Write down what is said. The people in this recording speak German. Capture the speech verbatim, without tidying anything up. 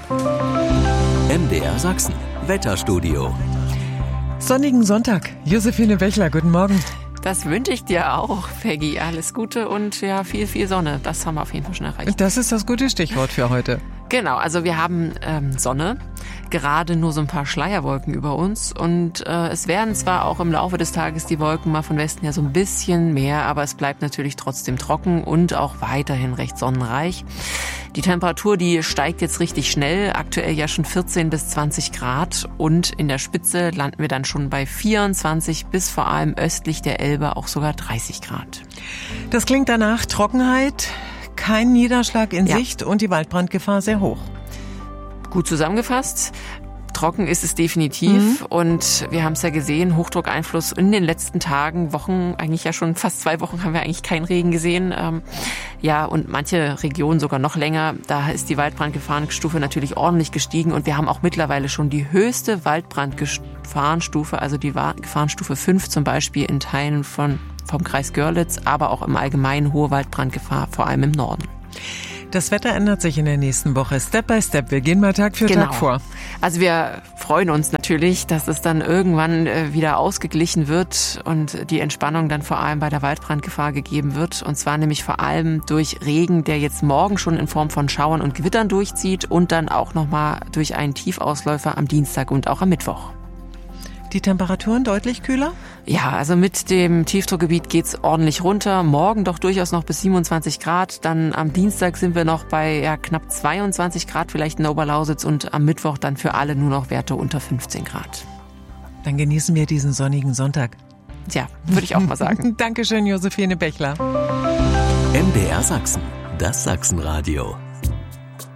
M D R Sachsen, Wetterstudio. Sonnigen Sonntag. Josephine Bechler, guten Morgen. Das wünsche ich dir auch, Peggy. Alles Gute und ja, viel, viel Sonne. Das haben wir auf jeden Fall schon erreicht. Das ist das gute Stichwort für heute. Genau, also wir haben ähm, Sonne, gerade nur so ein paar Schleierwolken über uns und äh, es werden zwar auch im Laufe des Tages die Wolken mal von Westen ja so ein bisschen mehr, aber es bleibt natürlich trotzdem trocken und auch weiterhin recht sonnenreich. Die Temperatur, die steigt jetzt richtig schnell, aktuell ja schon vierzehn bis zwanzig Grad und in der Spitze landen wir dann schon bei vierundzwanzig bis vor allem östlich der Elbe auch sogar dreißig Grad. Das klingt danach Trockenheit, kein Niederschlag in Ja. Sicht und die Waldbrandgefahr sehr hoch. Gut zusammengefasst. Trocken ist es definitiv Mhm. und wir haben es ja gesehen, Hochdruckeinfluss in den letzten Tagen, Wochen, eigentlich ja schon fast zwei Wochen haben wir eigentlich keinen Regen gesehen. Ähm, ja, und manche Regionen sogar noch länger. Da ist die Waldbrandgefahrenstufe natürlich ordentlich gestiegen und wir haben auch mittlerweile schon die höchste Waldbrandgefahrenstufe, also die Gefahrenstufe fünf zum Beispiel in Teilen von, vom Kreis Görlitz, aber auch im Allgemeinen hohe Waldbrandgefahr, vor allem im Norden. Das Wetter ändert sich in der nächsten Woche, Step by Step. Wir gehen mal Tag für Genau. Tag vor. Also wir freuen uns natürlich, dass es dann irgendwann äh, wieder ausgeglichen wird und die Entspannung dann vor allem bei der Waldbrandgefahr gegeben wird. Und zwar nämlich vor allem durch Regen, der jetzt morgen schon in Form von Schauern und Gewittern durchzieht und dann auch nochmal durch einen Tiefausläufer am Dienstag und auch am Mittwoch. Die Temperaturen deutlich kühler? Ja, also mit dem Tiefdruckgebiet geht's ordentlich runter. Morgen doch durchaus noch bis siebenundzwanzig Grad. Dann am Dienstag sind wir noch bei ja, knapp zweiundzwanzig Grad vielleicht in der Oberlausitz und am Mittwoch dann für alle nur noch Werte unter fünfzehn Grad. Dann genießen wir diesen sonnigen Sonntag. Tja, würde ich auch mal sagen. Dankeschön, Josephine Bechler. M D R Sachsen, das Sachsenradio.